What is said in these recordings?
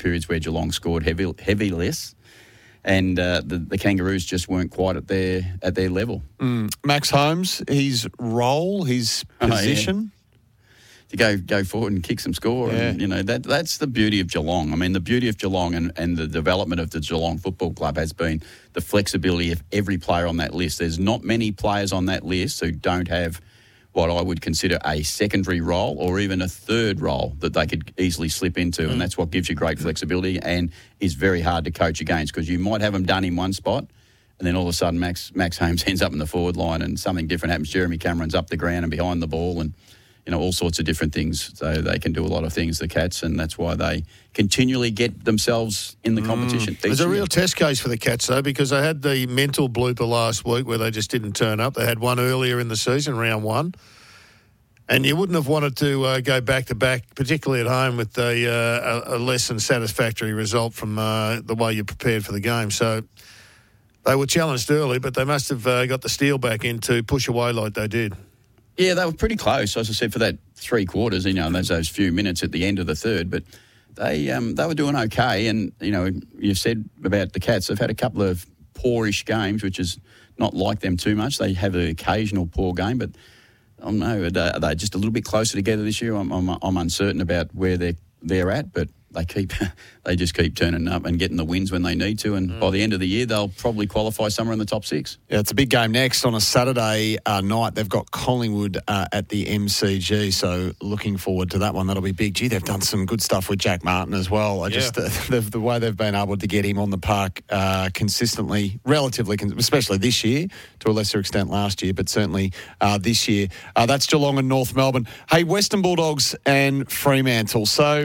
periods where Geelong scored heavy less. And the Kangaroos just weren't quite at their level. Max Holmes, his role, his position? To go forward and kick some score. Yeah. And, that's the beauty of Geelong. I mean, the beauty of Geelong and the development of the Geelong Football Club has been the flexibility of every player on that list. There's not many players on that list who don't have what I would consider a secondary role or even a third role that they could easily slip into. And that's what gives you great flexibility and is very hard to coach against, because you might have them done in one spot and then all of a sudden Max Holmes ends up in the forward line and something different happens. Jeremy Cameron's up the ground and behind the ball and, all sorts of different things. So they can do a lot of things, the Cats, and that's why they continually get themselves in the competition. It's a real test case for the Cats, though, because they had the mental blooper last week where they just didn't turn up. They had one earlier in the season, round 1. And you wouldn't have wanted to go back-to-back, particularly at home, with a less than satisfactory result from the way you prepared for the game. So they were challenged early, but they must have got the steel back in to push away like they did. Yeah, they were pretty close, as I said, for that 3 quarters, those few minutes at the end of the third. But they were doing okay. And, you've said about the Cats, they've had a couple of poorish games, which is not like them too much. They have an occasional poor game, but I don't know, are they just a little bit closer together this year? I'm uncertain about where they're at, but they just keep turning up and getting the wins when they need to, and by the end of the year they'll probably qualify somewhere in the top 6. Yeah, it's a big game next on a Saturday night. They've got Collingwood at the MCG, so looking forward to that one. That'll be big. Gee, they've done some good stuff with Jack Martin as well. The way they've been able to get him on the park consistently, relatively, especially this year, to a lesser extent last year, but certainly this year. That's Geelong and North Melbourne. Hey, Western Bulldogs and Fremantle. So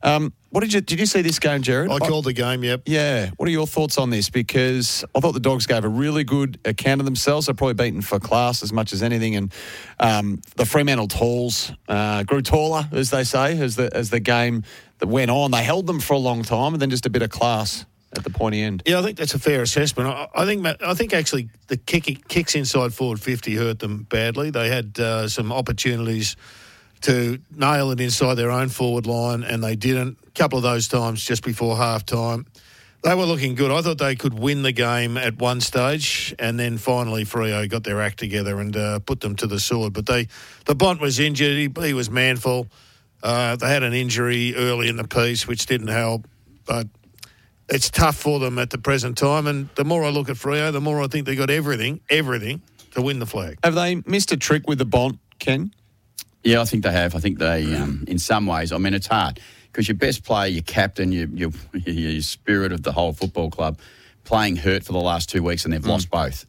did you see this game, Jared? I called the game, yep. Yeah. What are your thoughts on this? Because I thought the Dogs gave a really good account of themselves. They're probably beaten for class as much as anything. And the Fremantle Talls grew taller, as they say, as the game that went on. They held them for a long time and then just a bit of class at the pointy end. Yeah, I think that's a fair assessment. I think actually the kicks inside forward 50 hurt them badly. They had some opportunities to nail it inside their own forward line, and they didn't. A couple of those times just before half-time. They were looking good. I thought they could win the game at one stage, and then finally Freo got their act together and put them to the sword. But the Bont was injured. He was manful. They had an injury early in the piece, which didn't help. But it's tough for them at the present time, and the more I look at Freo, the more I think they got everything to win the flag. Have they missed a trick with the Bont, Ken? Yeah, I think they have. I think they, in some ways, I mean, it's hard because your best player, your captain, your spirit of the whole football club, playing hurt for the last 2 weeks and they've lost both.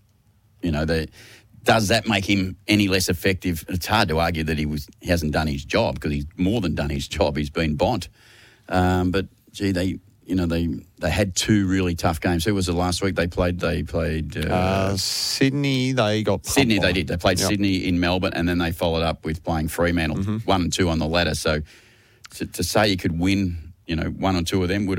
Does that make him any less effective? It's hard to argue that he hasn't done his job, because he's more than done his job. He's been Bont. But, gee, they had 2 really tough games. Who was it last week they played? They played Sydney. They got Sydney. They did. They played Sydney in Melbourne, and then they followed up with playing Fremantle, 1 and 2 on the ladder. So to say you could win, 1 or 2 of them,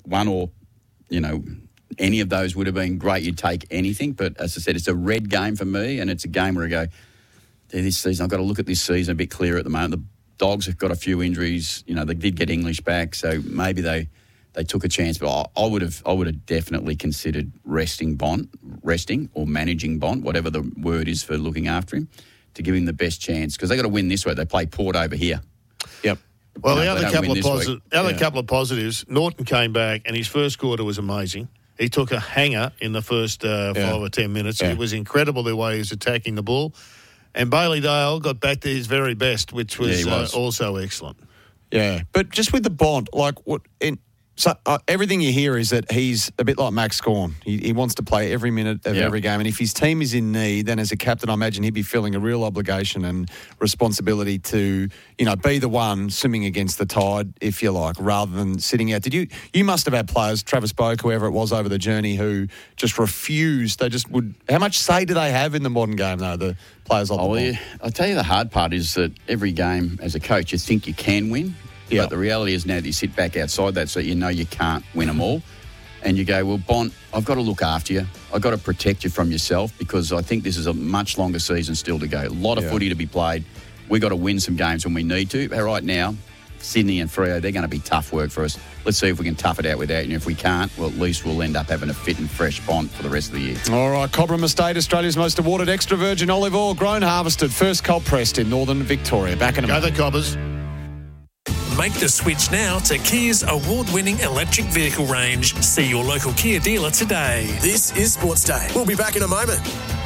any of those would have been great. You'd take anything. But as I said, it's a red game for me, and it's a game where I go, this season, I've got to look at this season a bit clearer at the moment. The Dogs have got a few injuries. They did get English back, so maybe they took a chance, but I would have definitely considered resting or managing Bont, whatever the word is for looking after him, to give him the best chance, because they got to win this week. They play Port over here. Yep. Well, the other couple of positives. Norton came back, and his first quarter was amazing. He took a hanger in the first 5 or 10 minutes. Yeah. It was incredible the way he was attacking the ball, and Bailey Dale got back to his very best, which was also excellent. Yeah, but just with the Bont, So everything you hear is that he's a bit like Max Gawn. He wants to play every minute of every game. And if his team is in need, then as a captain, I imagine he'd be feeling a real obligation and responsibility to, be the one swimming against the tide, if you like, rather than sitting out. You must have had players, Travis Boak, whoever it was over the journey, who just refused. They just would. How much say do they have in the modern game, though, the players like the Bont? Yeah. I'll tell you the hard part is that every game as a coach, you think you can win. Yeah. But the reality is now that you sit back outside that, so you can't win them all. And you go, well, Bont, I've got to look after you. I've got to protect you from yourself, because I think this is a much longer season still to go. A lot of footy to be played. We've got to win some games when we need to. But right now, Sydney and Freo, they're going to be tough work for us. Let's see if we can tough it out without you. If we can't, well, at least we'll end up having a fit and fresh pond for the rest of the year. All right, Cobram Estate, Australia's most awarded extra virgin olive oil, grown, harvested, first cold pressed in northern Victoria. Back in a Go minute. the Cobbers. Make the switch now to Kia's award-winning electric vehicle range. See your local Kia dealer today. This is Sports Day. We'll be back in a moment.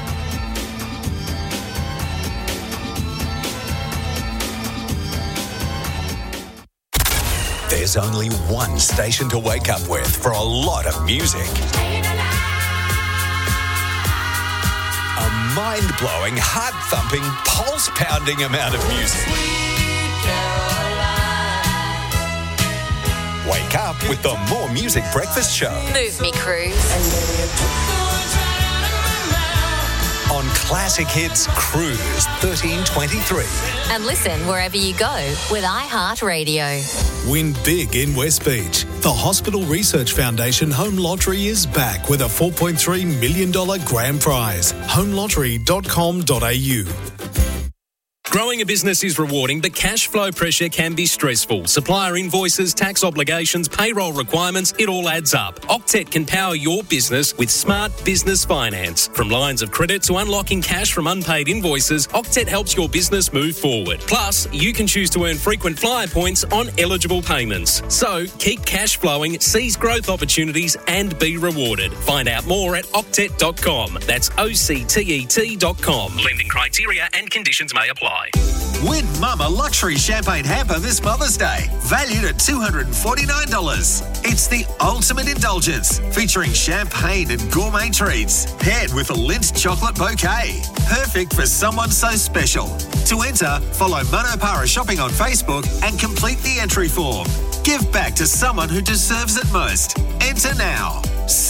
There's only one station to wake up with for a lot of music. A mind-blowing, heart-thumping, pulse-pounding amount of music. Wake up with the More Music Breakfast Show. Move me, Cruise. On Classic Hits Cruise 1323. And listen wherever you go with iHeartRadio. Win big in West Beach. The Hospital Research Foundation Home Lottery is back with a $4.3 million grand prize. homelottery.com.au. Growing a business is rewarding, but cash flow pressure can be stressful. Supplier invoices, tax obligations, payroll requirements, it all adds up. Octet can power your business with smart business finance. From lines of credit to unlocking cash from unpaid invoices, Octet helps your business move forward. Plus, you can choose to earn frequent flyer points on eligible payments. So, keep cash flowing, seize growth opportunities and be rewarded. Find out more at octet.com. That's OCTET.com. Lending criteria and conditions may apply. Win Mum a luxury champagne hamper this Mother's Day, valued at $249. It's the ultimate indulgence, featuring champagne and gourmet treats, paired with a Lindt chocolate bouquet. Perfect for someone so special. To enter, follow Manopara Shopping on Facebook and complete the entry form. Give back to someone who deserves it most. Enter now.